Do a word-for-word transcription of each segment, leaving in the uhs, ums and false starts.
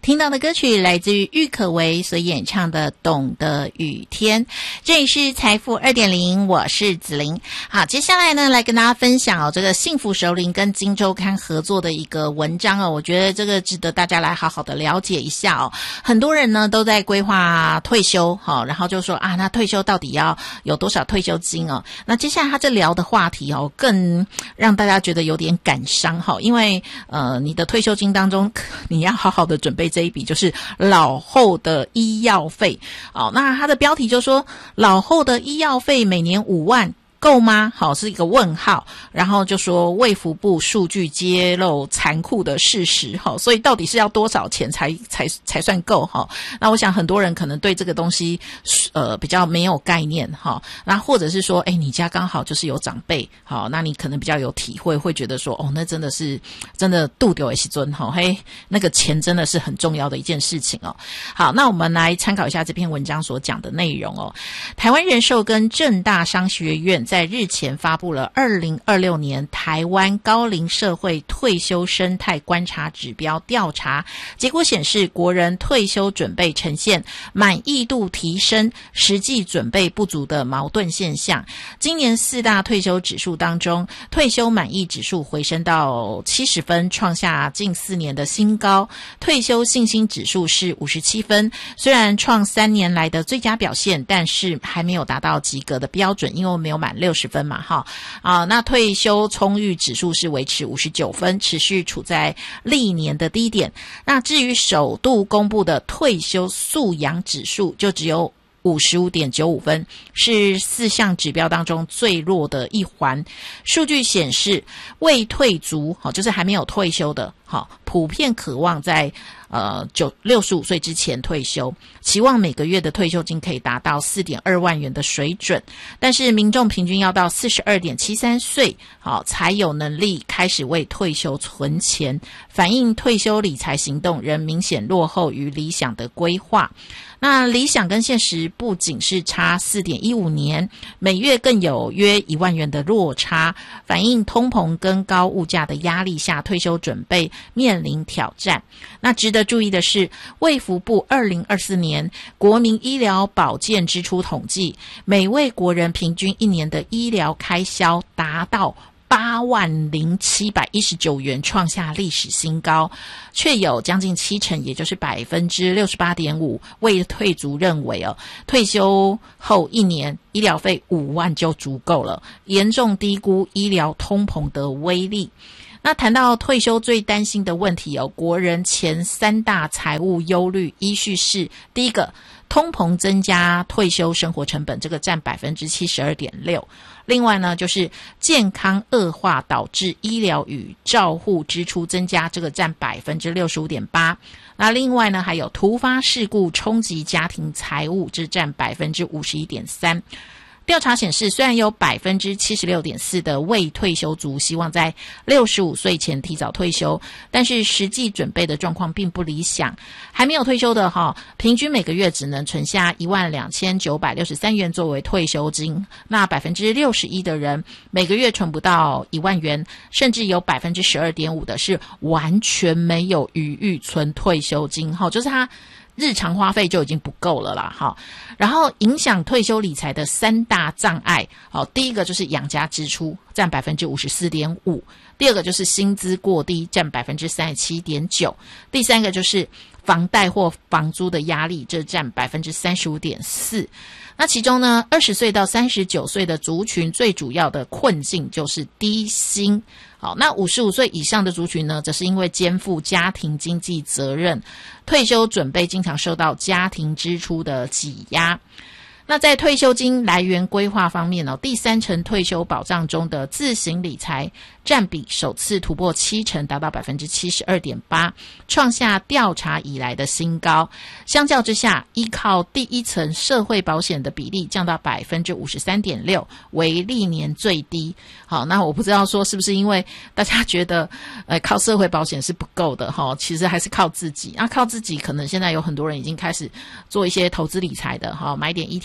听到的歌曲来自于郁可唯所演唱的《懂得雨天》。这里是财富 二点零， 我是子琳。好，接下来呢来跟大家分享哦，这个幸福熟龄跟金周刊合作的一个文章哦，我觉得这个值得大家来好好的了解一下哦。很多人呢都在规划退休，好、哦，然后就说啊，那退休到底要有多少退休金哦？那接下来他这聊的话题哦，更让大家觉得有点感伤哈、哦，因为呃，你的退休金当中，你要好好的准备这一笔，就是老后的医药费。好，那他的标题就说，老后的医药费每年五万。够吗？好，是一个问号。然后就说卫福部数据揭露残酷的事实，好，所以到底是要多少钱才才才算够哈？那我想很多人可能对这个东西呃比较没有概念哈。那或者是说，哎，你家刚好就是有长辈，好，那你可能比较有体会，会觉得说，哦，那真的是真的度丢的时尊哈，嘿，那个钱真的是很重要的一件事情哦。好，那我们来参考一下这篇文章所讲的内容哦。台湾人寿跟政大商学院在日前发布了二零二六年台湾高龄社会退休生态观察指标调查，结果显示国人退休准备呈现满意度提升、实际准备不足的矛盾现象。今年四大退休指数当中，退休满意指数回升到七十分，创下近四年的新高。退休信心指数是五十七分，虽然创三年来的最佳表现，但是还没有达到及格的标准，因为没有满六十分嘛，哈啊，那退休充裕指数是维持五十九分，持续处在历年的低点。那至于首度公布的退休素养指数，就只有五十五点九五分，是四项指标当中最弱的一环。数据显示，未退族，好，就是还没有退休的，好，普遍渴望在呃九六十五岁之前退休，期望每个月的退休金可以达到 四点二万元的水准。但是民众平均要到 四十二点七三岁，好，才有能力开始为退休存钱，反映退休理财行动仍明显落后于理想的规划。那理想跟现实不仅是差 四点一五年，每月更有约一万元的落差，反映通膨跟高物价的压力下，退休准备面临挑战。那值得注意的是，卫福部二零二四年国民医疗保健支出统计，每位国人平均一年的医疗开销达到八万零七百一十九元，创下历史新高，却有将近七成，也就是百分之六十八点五，未退族认为哦，退休后一年医疗费五万就足够了，严重低估医疗通膨的威力。那谈到退休最担心的问题哦，国人前三大财务忧虑依序是：第一个，通膨增加退休生活成本，这个占 百分之七十二点六。另外呢，就是健康恶化导致医疗与照护支出增加，这个占 百分之六十五点八。那另外呢，还有突发事故冲击家庭财务，这占 百分之五十一点三。调查显示，虽然有 百分之七十六点四 的未退休族希望在六十五岁前提早退休，但是实际准备的状况并不理想。还没有退休的哈，平均每个月只能存下一万两千九百六十三元作为退休金。那 百分之六十一 的人每个月存不到一万元，甚至有 百分之十二点五 的是完全没有余裕存退休金，哈，就是他日常花费就已经不够了啦，哈。然后影响退休理财的三大障碍，好，第一个就是养家支出，占 百分之五十四点五， 第二个就是薪资过低，占 百分之三十七点九， 第三个就是房贷或房租的压力，这占 百分之三十五点四。那其中呢，二十岁到三十九岁的族群最主要的困境就是低薪。好，那五十五岁以上的族群呢，则是因为肩负家庭经济责任，退休准备经常受到家庭支出的挤压。那在退休金来源规划方面呢、哦，第三层退休保障中的自行理财占比首次突破七成，达到 百分之七十二点八， 创下调查以来的新高。相较之下，依靠第一层社会保险的比例降到 百分之五十三点六， 为历年最低。好，那我不知道说是不是因为大家觉得呃靠社会保险是不够的齁，其实还是靠自己。那靠自己可能现在有很多人已经开始做一些投资理财的齁，买点 E T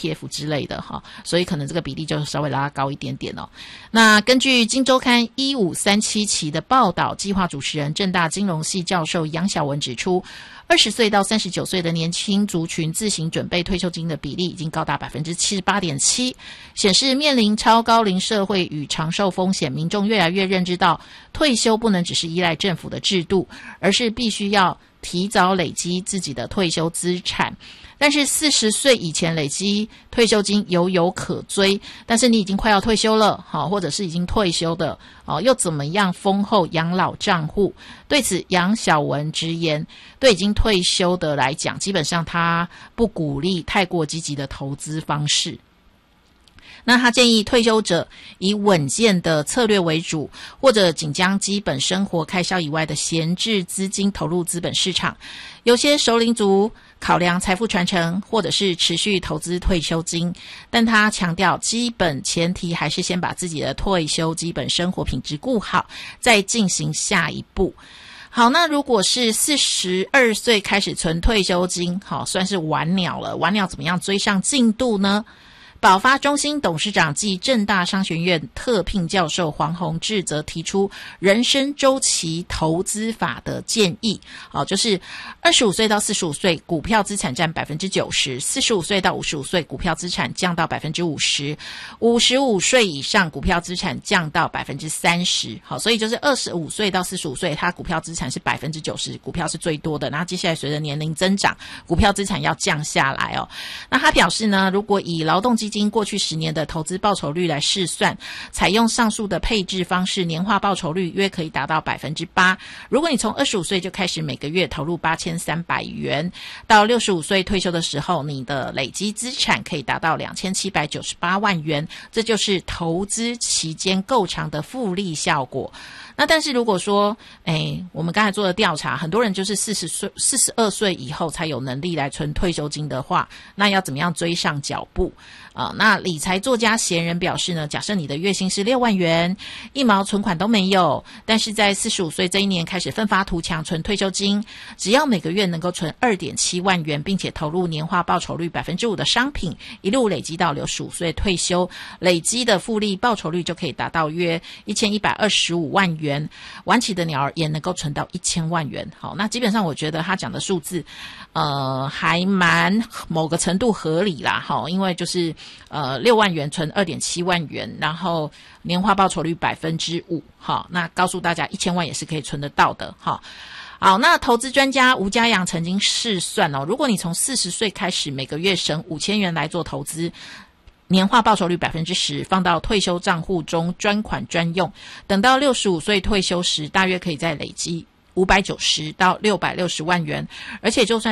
T F 之类的哈，所以可能这个比例就稍微拉高一点点哦。那根据《今周刊》一五三七期的报道，计划主持人政大金融系教授杨晓文指出，二十岁到三十九岁的年轻族群自行准备退休金的比例已经高达 百分之七十八点七， 显示面临超高龄社会与长寿风险，民众越来越认知到退休不能只是依赖政府的制度，而是必须要提早累积自己的退休资产。但是四十岁以前累积退休金犹有可追，但是你已经快要退休了，好，或者是已经退休的，哦，又怎么样丰厚养老账户？对此，杨晓文直言，对已经退休的来讲，基本上他不鼓励太过积极的投资方式。那他建议退休者以稳健的策略为主，或者仅将基本生活开销以外的闲置资金投入资本市场。有些熟龄族考量财富传承，或者是持续投资退休金，但他强调基本前提还是先把自己的退休基本生活品质顾好，再进行下一步。好，那如果是四十二岁开始存退休金，好，算是晚鸟了。晚鸟怎么样追上进度呢？保发中心董事长暨政大商学院特聘教授黄宏志则提出人生周期投资法的建议，好，就是二十五岁到四十五岁股票资产占 百分之九十， 四十五岁到五十五岁股票资产降到 百分之五十， 五十五岁以上股票资产降到 百分之三十。 好，所以就是二十五岁到四十五岁他股票资产是 百分之九十， 股票是最多的，然后接下来随着年龄增长，股票资产要降下来哦。那他表示呢，如果以劳动基金过去十年的投资报酬率来试算，采用上述的配置方式，年化报酬率约可以达到 百分之八。 如果你从二十五岁就开始每个月投入八千三百元，到六十五岁退休的时候，你的累积资产可以达到两千七百九十八万元，这就是投资期间够长的复利效果。那但是如果说诶我们刚才做的调查，很多人就是四十岁四十二岁以后才有能力来存退休金的话，那要怎么样追上脚步啊？那理财作家闲人表示呢，假设你的月薪是六万元，一毛存款都没有，但是在四十五岁这一年开始奋发图强存退休金，只要每个月能够存 二点七万元，并且投入年化报酬率 百分之五 的商品，一路累积到六十五岁退休，累积的复利报酬率就可以达到约一千一百二十五万元，晚期的鸟儿也能够存到一千万元。好，那基本上我觉得他讲的数字呃还蛮某个程度合理啦，好，因为就是呃六万元存 二点七万元，然后年化报酬率 百分之五， 好，那告诉大家一千万也是可以存得到的。好，好，那投资专家吴家阳曾经试算哦，如果你从四十岁开始每个月省五千元来做投资，年化报酬率 百分之十， 放到退休账户中专款专用，等到六十五岁退休时，大约可以再累积五百九十到六百六十万元，而且就算